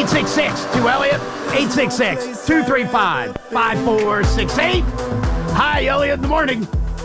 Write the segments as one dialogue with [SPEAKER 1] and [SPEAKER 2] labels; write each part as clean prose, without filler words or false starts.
[SPEAKER 1] 866-2-ELLIOT, 866-235-5468. Hi, Elliot in the morning.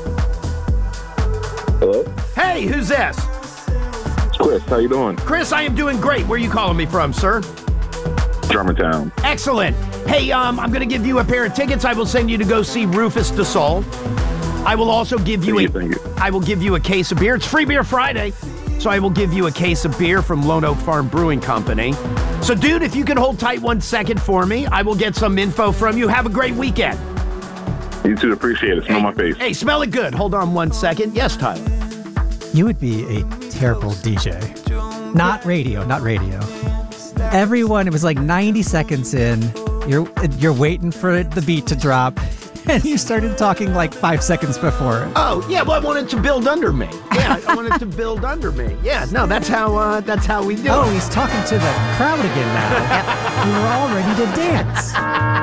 [SPEAKER 2] Hello?
[SPEAKER 1] Hey, who's this?
[SPEAKER 2] It's Chris. How you doing?
[SPEAKER 1] Chris, I am doing great. Where are you calling me from, sir?
[SPEAKER 2] Germantown.
[SPEAKER 1] Excellent. Hey, I'm going to give you a pair of tickets. I will send you to go see Rufus Du Sol. I will also give you I will give you a case of beer. It's Free Beer Friday, so I will give you a case of beer from Lone Oak Farm Brewing Company. So, dude, if you can hold tight 1 second for me, I will get some info from you. Have a great weekend.
[SPEAKER 2] You too. Appreciate it. Smell my face.
[SPEAKER 1] Hey, smell it good. Hold on 1 second. Yes, Tyler.
[SPEAKER 3] You would be a terrible DJ. Not radio. Everyone, it was like 90 seconds in. You're waiting for the beat to drop, and you started talking like 5 seconds before.
[SPEAKER 1] Oh, yeah, well, I wanted to build under me. Yeah, I wanted to build under me. Yeah, no, that's how we do it.
[SPEAKER 3] Oh, he's talking to the crowd again now. We were all ready to dance.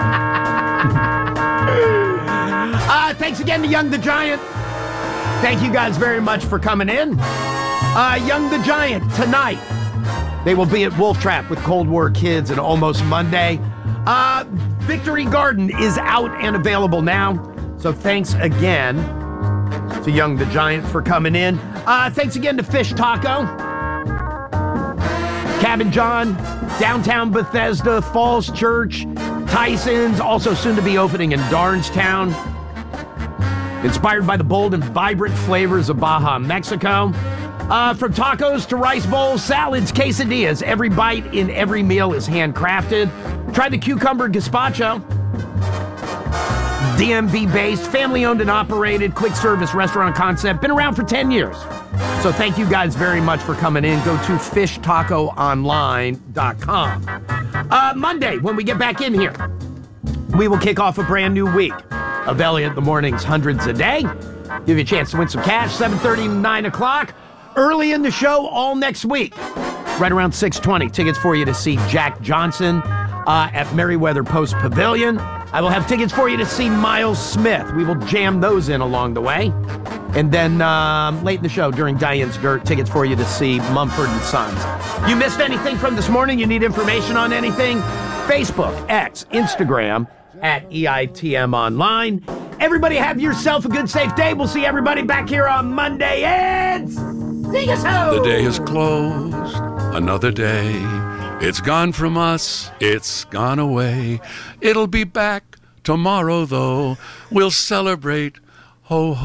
[SPEAKER 1] Thanks again to Young the Giant. Thank you guys very much for coming in. Young the Giant, tonight, they will be at Wolf Trap with Cold War Kids and Almost Monday. Victory Garden is out and available now. So thanks again to Young the Giant for coming in. Thanks again to Fish Taco, Cabin John, Downtown Bethesda, Falls Church, Tyson's, also soon to be opening in Darnestown. Inspired by the bold and vibrant flavors of Baja, Mexico. From tacos to rice bowls, salads, quesadillas, every bite in every meal is handcrafted. Try the cucumber gazpacho. DMV-based, family-owned and operated, quick-service restaurant concept. Been around for 10 years. So thank you guys very much for coming in. Go to fishtacoonline.com. Monday, when we get back in here, we will kick off a brand new week of Elliot in the Morning's Hundreds a Day. Give you a chance to win some cash, 7:30, 9 o'clock. Early in the show, all next week, right around 6:20. Tickets for you to see Jack Johnson at Merriweather Post Pavilion. I will have tickets for you to see Miles Smith. We will jam those in along the way. And then late in the show, during Diane's Dirt, tickets for you to see Mumford & Sons. You missed anything from this morning? You need information on anything? Facebook, X, Instagram, at EITM Online. Everybody have yourself a good, safe day. We'll see everybody back here on Monday. And see us home.
[SPEAKER 4] The day is closed, another day. It's gone from us, it's gone away. It'll be back tomorrow, though. We'll celebrate, ho, ho.